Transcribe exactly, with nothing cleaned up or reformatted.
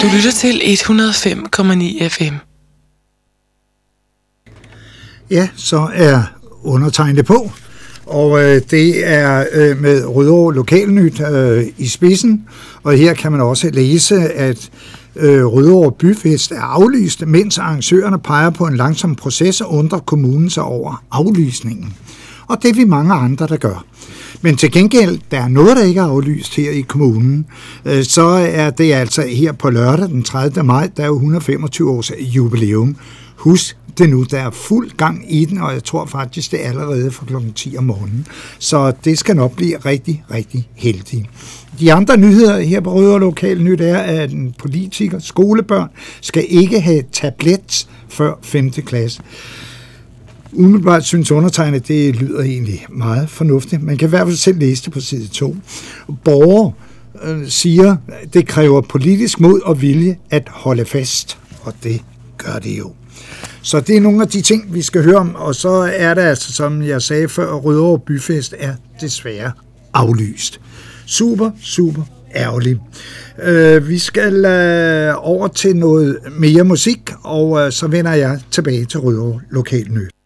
Du lytter til et hundrede og fem komma ni F M. Ja, så er undertegnet på, og øh, det er øh, med Rødovre Lokalnyt øh, i spidsen, og her kan man også læse, at øh, Rødovre Byfest er aflyst, mens arrangørerne peger på en langsom proces og undrer kommunen sig over aflysningen. Og det er vi mange andre, der gør. Men til gengæld, der er noget, der ikke er aflyst her i kommunen, øh, så er det altså her på lørdag den tredivte maj, der er jo et hundrede og femogtyve års jubilæum. Husk det nu, der er fuld gang i den, og jeg tror faktisk, det er allerede fra klokken ti om morgenen. Så det skal nok blive rigtig, rigtig heldigt. De andre nyheder her på Rødovre Lokalnyt er, at en politiker, skolebørn, skal ikke have tablets før femte klasse. Umiddelbart synes undertegnet, det lyder egentlig meget fornuftigt. Man kan i hvert fald selv læse det på side to. Borgere øh, siger, at det kræver politisk mod og vilje at holde fast, og det gør det jo. Så det er nogle af de ting, vi skal høre om, og så er det altså, som jeg sagde før, Rødovre Byfest er desværre aflyst. Super, super ærgerligt. Øh, vi skal øh, over til noget mere musik, og øh, så vender jeg tilbage til Rødovre Lokalnyt.